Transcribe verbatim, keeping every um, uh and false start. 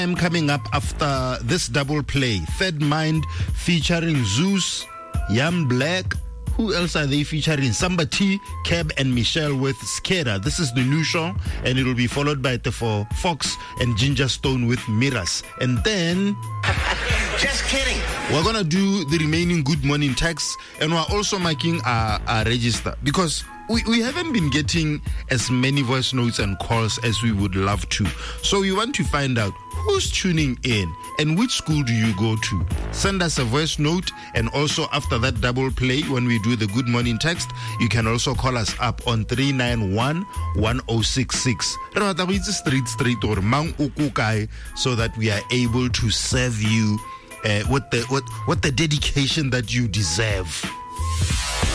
I'm coming up after this double play. Third Mind featuring Zeus, Yam Black. Who else are they featuring? Samba T, Keb, and Michelle with Skeda. This is the new show, and it will be followed by Tefo Fox and Ginger Stone with Miras. And then... Just kidding. We're going to do the remaining good morning texts, and we're also making our, our register because we, we haven't been getting as many voice notes and calls as we would love to. So we want to find out who's tuning in and which school do you go to. Send us a voice note, and also after that double play, when we do the good morning text, you can also call us up on three nine one, one oh six six. Street street or mang ukukai, so that we are able to serve you uh, with the with, with the dedication that you deserve.